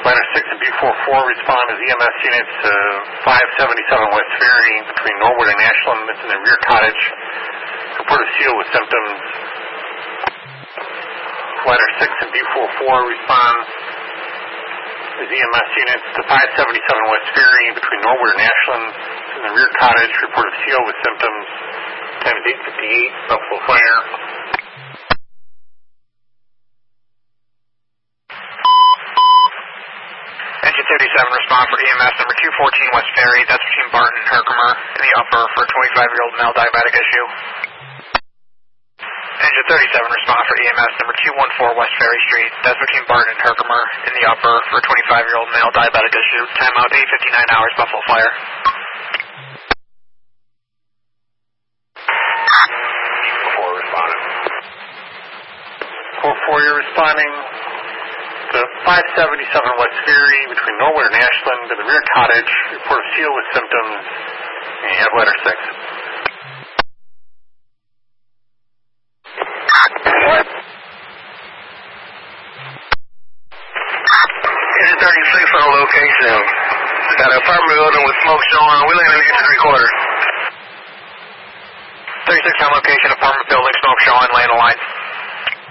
Ladder 6 and B44 respond as EMS units 577 West Ferry between Norwood and Ashland. It's in the rear cottage. Report a seal with symptoms. Ladder 6 and B44 respond as EMS units to 577 West Ferry between Norwood and Ashland. It's in the rear cottage. Report a seal with symptoms. Time is 8:58. Buffalo Fire. Engine 37, respond for EMS number 214 West Ferry. That's between Barton and Herkimer in the upper for a 25-year-old male diabetic issue. Engine 37, respond for EMS number 214 West Ferry Street. That's between Barton and Herkimer in the upper for a 25-year-old male diabetic issue. Timeout 8:59 hours, Buffalo Fire. You're responding to 577 West Ferry between Norwood and Ashland in the rear cottage. Report a seal with symptoms and Ladder 6. Engine 36 on location. Got an apartment building with smoke showing. We landing in 3/4. 36 on location, apartment building, smoke showing, laying the line.